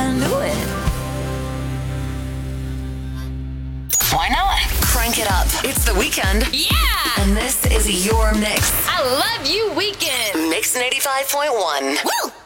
can do it. Why not? Crank it up. It's the weekend. Yeah! And this is your mix. I love you, weekend. Mix 85.1. Woo!